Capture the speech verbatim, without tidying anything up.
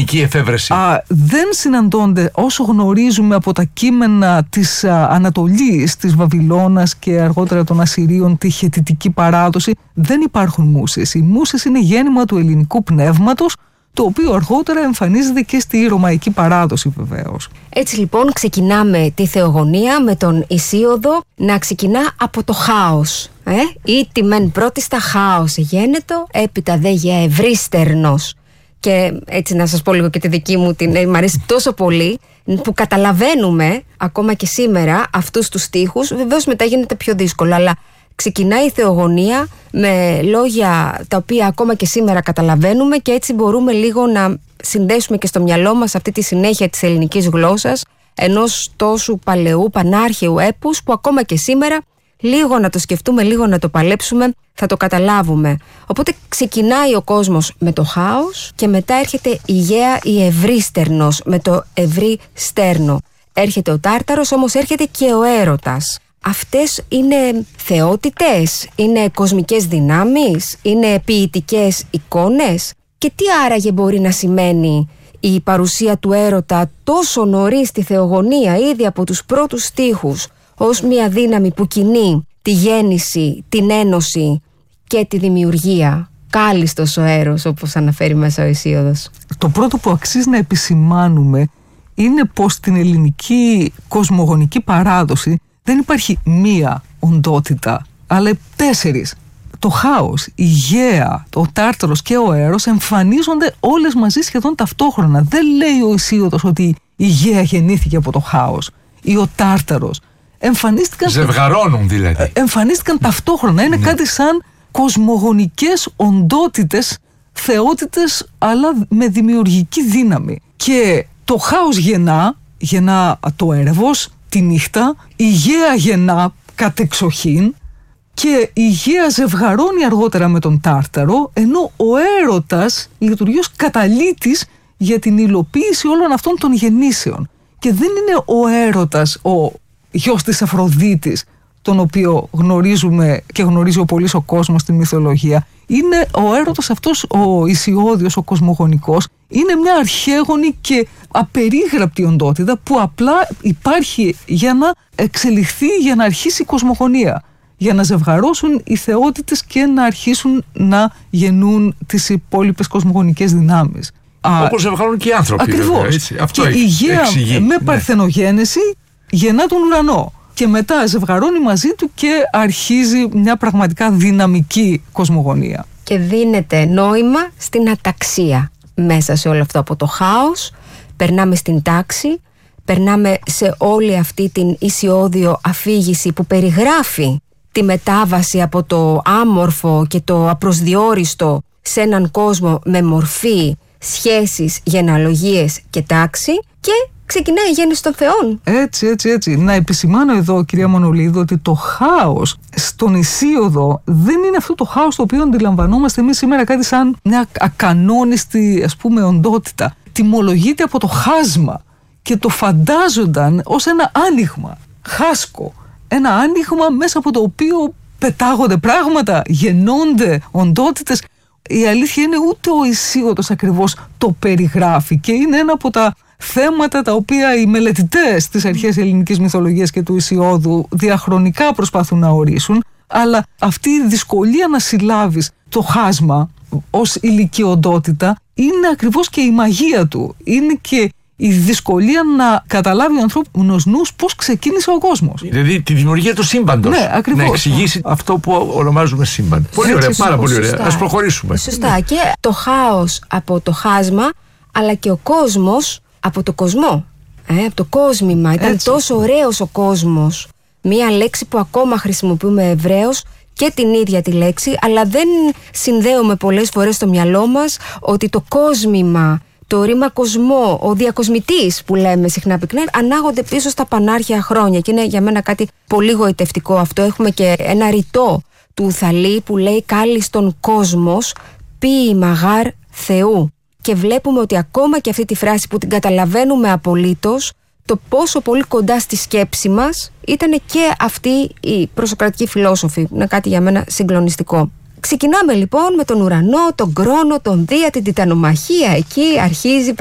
ελληνική εφεύρεση. Α, δεν συναντώνται όσο γνωρίζουμε από τα κείμενα της α, Ανατολής, της Βαβυλώνας και αργότερα των Ασσυρίων, τη χετιτική παράδοση. Δεν υπάρχουν μούσες. Οι μούσες είναι γέννημα του ελληνικού πνεύματος, το οποίο αργότερα εμφανίζεται και στη ρωμαϊκή παράδοση βεβαίως. Έτσι λοιπόν ξεκινάμε τη θεογονία με τον Ησίοδο να ξεκινά από το χάος. Ε? Ήτι μεν πρώτη στα χάος γένετο, έπειτα δε για ευρύστερνος. Και έτσι να σας πω λίγο και τη δική μου, την, μ' αρέσει τόσο πολύ, που καταλαβαίνουμε ακόμα και σήμερα αυτούς τους στίχους. Βεβαίως μετά γίνεται πιο δύσκολο, αλλά ξεκινάει η θεογονία με λόγια τα οποία ακόμα και σήμερα καταλαβαίνουμε και έτσι μπορούμε λίγο να συνδέσουμε και στο μυαλό μας αυτή τη συνέχεια της ελληνικής γλώσσας, ενός τόσου παλαιού πανάρχαιου έπους που ακόμα και σήμερα λίγο να το σκεφτούμε, λίγο να το παλέψουμε, θα το καταλάβουμε. Οπότε ξεκινάει ο κόσμος με το χάος και μετά έρχεται η γαία η ευρύστερνος με το ευρύ στέρνο. Έρχεται ο Τάρταρος, όμως έρχεται και ο έρωτας. Αυτές είναι θεότητες, είναι κοσμικές δυνάμεις, είναι ποιητικές εικόνες. Και τι άραγε μπορεί να σημαίνει η παρουσία του έρωτα τόσο νωρίς στη θεογονία, ήδη από τους πρώτους στίχους, ως μια δύναμη που κινεί τη γέννηση, την ένωση και τη δημιουργία. Κάλιστος ο έρος, όπως αναφέρει μέσα ο Ησίοδος. Το πρώτο που αξίζει να επισημάνουμε είναι πως στην ελληνική κοσμογονική παράδοση δεν υπάρχει μία οντότητα, αλλά τέσσερις. Το χάος, η γαία, ο Τάρταρος και ο έρος εμφανίζονται όλες μαζί σχεδόν ταυτόχρονα. Δεν λέει ο Ησίοδος ότι η γαία γεννήθηκε από το χάος ή ο Τάρταρος. Εμφανίστηκαν, Ζευγαρώνουν δηλαδή. Εμφανίστηκαν ταυτόχρονα. Είναι ναι. κάτι σαν κοσμογονικές οντότητες, θεότητες, αλλά με δημιουργική δύναμη. Και το χάος γεννά, γεννά το έρευος τη νύχτα, η γαία γεννά κατεξοχήν και η γαία ζευγαρώνει αργότερα με τον Τάρταρο, ενώ ο έρωτας λειτουργεί ως καταλύτης για την υλοποίηση όλων αυτών των γεννήσεων. Και δεν είναι ο έρωτας ο γιος της Αφροδίτης, τον οποίο γνωρίζουμε και γνωρίζει ο πολύς ο κόσμος στη μυθολογία. Είναι ο έρωτας αυτός ο Ησιώδιος, ο κοσμογονικός. Είναι μια αρχαίγονη και απερίγραπτη οντότητα που απλά υπάρχει για να εξελιχθεί, για να αρχίσει η κοσμογονία, για να ζευγαρώσουν οι θεότητες και να αρχίσουν να γεννούν τις υπόλοιπες κοσμογονικές δυνάμεις. Όπως ζευγαρώνουν και οι άνθρωποι. Ακριβώς. Βέβαια, έτσι. Αυτό και η γαία εξηγεί, με ναι. παρθενογένεση γεννά τον ουρανό και μετά ζευγαρώνει μαζί του και αρχίζει μια πραγματικά δυναμική κοσμογονία. Και δίνεται νόημα στην αταξία μέσα σε όλο αυτό. Από το χάος περνάμε στην τάξη, περνάμε σε όλη αυτή την Ησιώδιο αφήγηση που περιγράφει τη μετάβαση από το άμορφο και το απροσδιόριστο σε έναν κόσμο με μορφή, σχέσεις, γενεαλογίες και τάξη, και ξεκινάει η γέννηση των θεών. Έτσι, έτσι, έτσι. Να επισημάνω εδώ, κυρία Μανολίδου, ότι το χάος στον Ησίοδο δεν είναι αυτό το χάος το οποίο αντιλαμβανόμαστε εμείς σήμερα, κάτι σαν μια ακανόνιστη, ας πούμε, οντότητα. Τιμολογείται από το χάσμα και το φαντάζονταν ως ένα άνοιγμα, χάσκο. Ένα άνοιγμα μέσα από το οποίο πετάγονται πράγματα, γεννώνται οντότητες. Η αλήθεια είναι ούτε ο Ησίοδος ακριβώς το περιγράφει και είναι ένα από τα θέματα τα οποία οι μελετητές της αρχαίας ελληνικής μυθολογίας και του Ησιώδου διαχρονικά προσπαθούν να ορίσουν, αλλά αυτή η δυσκολία να συλλάβεις το χάσμα ως ηλική οντότητα είναι ακριβώς και η μαγεία του. Είναι και η δυσκολία να καταλάβει ο ανθρώπινος νους πώς ξεκίνησε ο κόσμος. Δηλαδή τη δημιουργία του σύμπαντος. Ναι, ακριβώς. Να εξηγήσει αυτό που ονομάζουμε σύμπαν. Πολύ ωραία, πάρα πολύ ωραία. Ας προχωρήσουμε. Σωστά. Και το χάος από το χάσμα, αλλά και ο κόσμος από το κοσμό. Ε, από το κόσμημα. Ήταν έτσι. Τόσο ωραίος ο κόσμος. Μία λέξη που ακόμα χρησιμοποιούμε ευρέως και την ίδια τη λέξη, αλλά δεν συνδέουμε πολλές φορές στο μυαλό μας ότι το κόσμημα, το ρήμα κοσμό, ο διακοσμητής που λέμε συχνά πυκνά, ανάγονται πίσω στα πανάρχαια χρόνια και είναι για μένα κάτι πολύ γοητευτικό αυτό. Έχουμε και ένα ρητό του Θαλή που λέει «Κάλιστον κόσμος, ποιη μαγάρ Θεού». Και βλέπουμε ότι ακόμα και αυτή τη φράση που την καταλαβαίνουμε απολύτως, το πόσο πολύ κοντά στη σκέψη μας ήταν και αυτή η προσοκρατική φιλόσοφη. Είναι κάτι για μένα συγκλονιστικό. Ξεκινάμε λοιπόν με τον ουρανό, τον Κρόνο, τον Δία, την τιτανομαχία. Εκεί αρχίζει